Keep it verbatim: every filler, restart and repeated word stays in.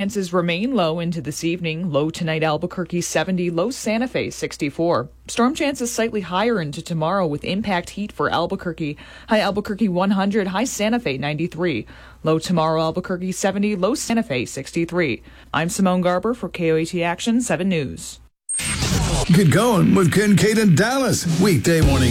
Chances remain low into this evening. Low tonight, Albuquerque seventy, low Santa Fe sixty-four. Storm chances slightly higher into tomorrow with impact heat for Albuquerque. High Albuquerque one hundred, high Santa Fe ninety-three. Low tomorrow, Albuquerque seventy, low Santa Fe sixty-three. I'm Simone Garber for K O A T Action seven News. Get going with Kincaid and Dallas. Weekday morning.